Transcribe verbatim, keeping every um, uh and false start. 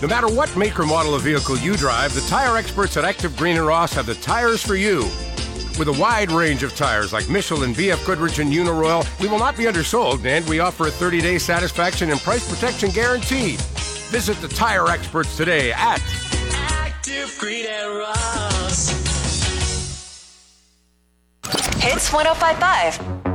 No matter what make or model of vehicle you drive, the tire experts at Active Green and Ross have the tires for you. With a wide range of tires like Michelin, B F Goodrich, and Uniroyal, we will not be undersold, and we offer a thirty-day satisfaction and price protection guarantee. Visit the tire experts today at Active Green and Ross. Hits one oh five point five.